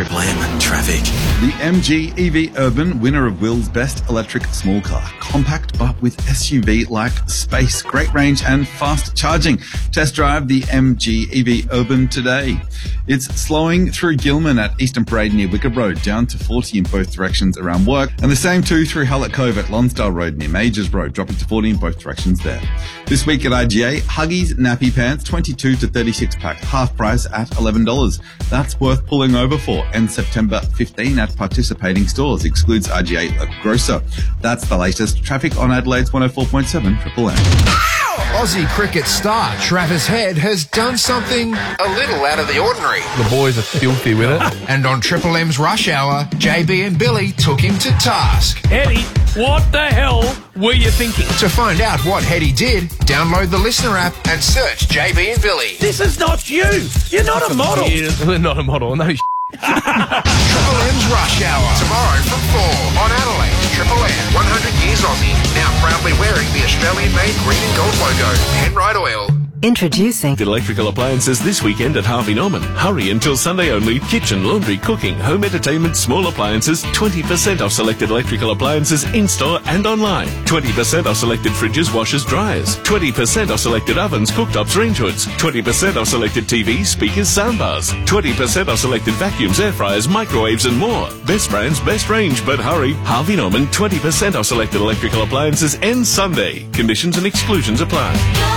Triple M traffic. The MG EV Urban, winner of Will's Best Electric Small Car. Compact but with SUV-like space, great range and fast charging. Test drive the MG EV Urban today. It's slowing through Gilman at Eastern Parade near Wicked Road, down to 40 in both directions around work, and the same too through Hallett Cove at Lonsdale Road near Majors Road, dropping to 40 in both directions there. This week at IGA, Huggies nappy pants, 22 to 36 pack, half price at $11. That's worth pulling over for. And September 15 at participating stores, excludes IGA grocer. That's the latest. Traffic on Adelaide's 104.7 Triple M. Aussie cricket star Travis Head has done something a little out of the ordinary. The boys are filthy with it. And on Triple M's Rush Hour, JB and Billy took him to task. Eddie, what the hell were you thinking? To find out what Heady did, download the Listener app and search JB and Billy. This is not you. You're not a model. We're not a model. No. Triple M's Rush Hour, tomorrow from 4 on Adelaide. Triple M, 100 years Aussie, now proudly wearing the Australian-made green and gold logo. Penrite Oil. Introducing Electrical appliances this weekend at Harvey Norman. Hurry until Sunday only. Kitchen, laundry, cooking, home entertainment, small appliances. 20% off selected electrical appliances in-store and online. 20% off selected fridges, washers, dryers. 20% off selected ovens, cooktops, range hoods. 20% off selected TVs, speakers, soundbars. 20% off selected vacuums, air fryers, microwaves and more. Best brands, best range, but hurry. Harvey Norman, 20% off selected electrical appliances ends Sunday. Conditions and exclusions apply.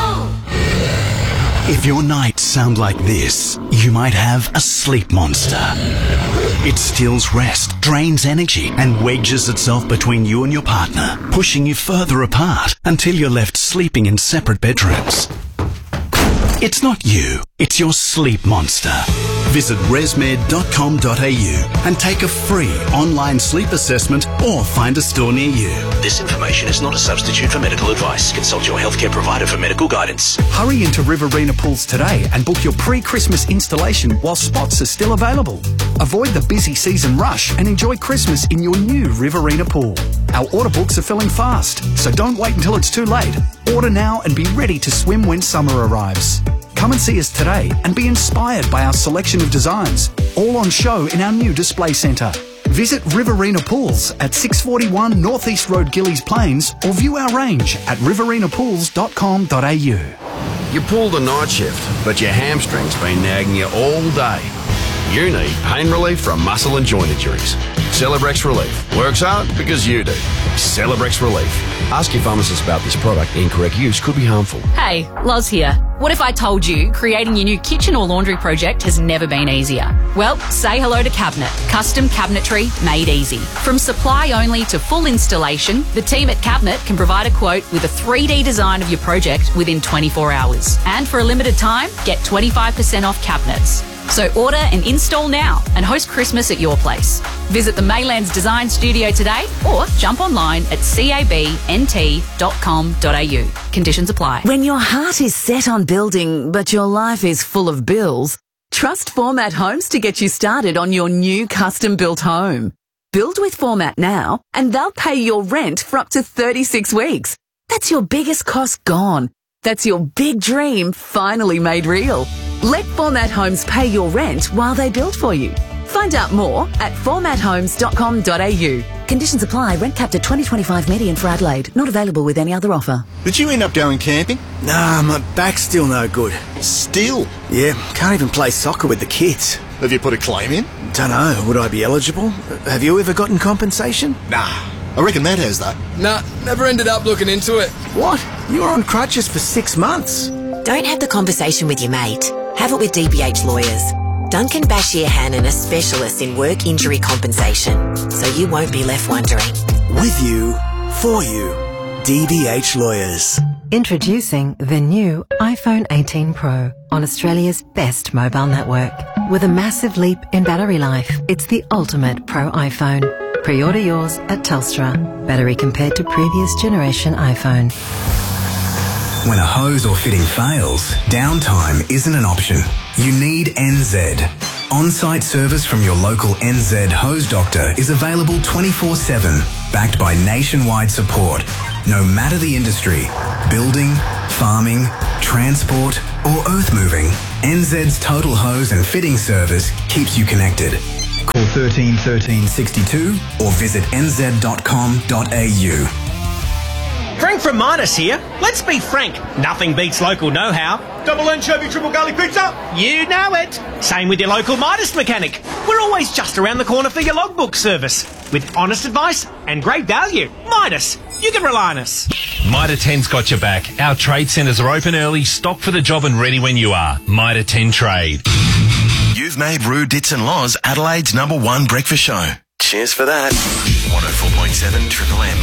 If your nights sound like this, you might have a sleep monster. It steals rest, drains energy, and wedges itself between you and your partner, pushing you further apart until you're left sleeping in separate bedrooms. It's not you, it's your sleep monster. Visit resmed.com.au and take a free online sleep assessment or find a store near you. This information is not a substitute for medical advice. Consult your healthcare provider for medical guidance. Hurry into Riverina Pools today and book your pre-Christmas installation while spots are still available. Avoid the busy season rush and enjoy Christmas in your new Riverina pool. Our order books are filling fast, so don't wait until it's too late. Order now and be ready to swim when summer arrives. Come and see us today and be inspired by our selection of designs, all on show in our new display centre. Visit Riverina Pools at 641 North East Road, Gillies Plains, or view our range at riverinaPools.com.au. You pulled a night shift, but your hamstring's been nagging you all day. You need pain relief from muscle and joint injuries. Celebrex Relief. Works hard because you do. Celebrex Relief. Ask your pharmacist about this product. Incorrect use could be harmful. Hey, Loz here. What if I told you creating your new kitchen or laundry project has never been easier? Well, say hello to Cabinet. Custom cabinetry made easy. From supply only to full installation, the team at Cabinet can provide a quote with a 3D design of your project within 24 hours. And for a limited time, get 25% off cabinets. So order and install now and host Christmas at your place. Visit the Maylands Design Studio today or jump online at cabnt.com.au. Conditions apply. When your heart is set on building, but your life is full of bills, trust Format Homes to get you started on your new custom-built home. Build with Format now, and they'll pay your rent for up to 36 weeks. That's your biggest cost gone. That's your big dream finally made real. Let Format Homes pay your rent while they build for you. Find out more at formathomes.com.au. Conditions apply. Rent capped at $20.25 median for Adelaide. Not available with any other offer. Did you end up going camping? Nah, my back's still no good. Still? Yeah, can't even play soccer with the kids. Have you put a claim in? Dunno, would I be eligible? Have you ever gotten compensation? Nah, I reckon Matt has that. Nah, never ended up looking into it. What? You were on crutches for 6 months. Don't have the conversation with your mate. Have it with DBH Lawyers. Duncan Bashir Hannon are specialists in work injury compensation, so you won't be left wondering. With you, for you, DBH Lawyers. Introducing the new iPhone 18 Pro on Australia's best mobile network. With a massive leap in battery life, it's the ultimate Pro iPhone. Pre-order yours at Telstra. Battery compared to previous generation iPhone. When a hose or fitting fails, downtime isn't an option. You need NZ. On-site service from your local NZ hose doctor is available 24/7, backed by nationwide support. No matter the industry, building, farming, transport or earth moving, NZ's total hose and fitting service keeps you connected. Call 13 13 62 or visit nz.com.au. Frank from Midas here. Let's be frank, nothing beats local know-how. Double anchovy, triple garlic pizza. You know it. Same with your local Midas mechanic. We're always just around the corner for your logbook service. With honest advice and great value. Midas, you can rely on us. Mitre 10's got your back. Our trade centres are open early, stocked for the job and ready when you are. Mitre 10 Trade. You've made Roo Dits and Laws Adelaide's #1 breakfast show. Cheers for that. 104.7 Triple M.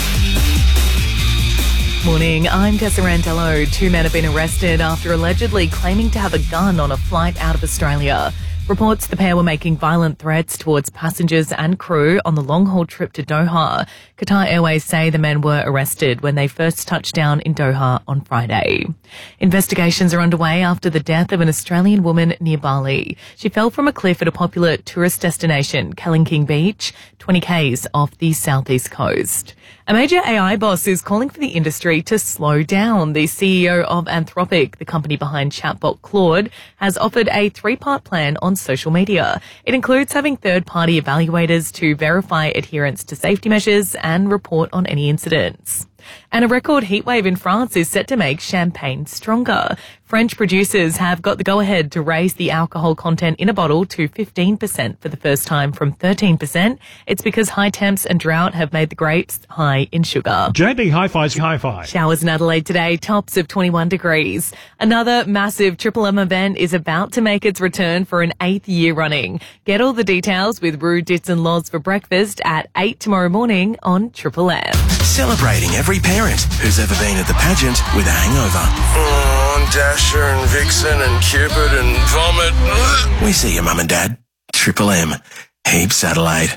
Morning, I'm Tessa Randello. 2 men have been arrested after allegedly claiming to have a gun on a flight out of Australia. Reports the pair were making violent threats towards passengers and crew on the long-haul trip to Doha. Qatar Airways say the men were arrested when they first touched down in Doha on Friday. Investigations are underway after the death of an Australian woman near Bali. She fell from a cliff at a popular tourist destination, Kelingking Beach, 20 k's off the southeast coast. A major AI boss is calling for the industry to slow down. The CEO of Anthropic, the company behind chatbot Claude, has offered a 3-part plan on social media. It includes having third-party evaluators to verify adherence to safety measures and report on any incidents. And a record heatwave in France is set to make champagne stronger. French producers have got the go-ahead to raise the alcohol content in a bottle to 15% for the first time from 13%. It's because high temps and drought have made the grapes high in sugar. JB Hi-Fi's Hi-Fi. Showers in Adelaide today, tops of 21 degrees. Another massive Triple M event is about to make its return for an 8th year running. Get all the details with Roo Dits and Laws for breakfast at 8 tomorrow morning on Triple M. Celebrating every parent who's ever been at the pageant with a hangover. Dasher and Vixen and Cupid and Vomit. We see you, Mum and Dad. Triple M. Heaps Adelaide.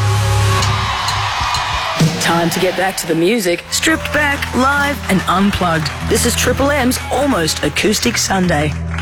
Time to get back to the music. Stripped back, live and unplugged. This is Triple M's Almost Acoustic Sunday.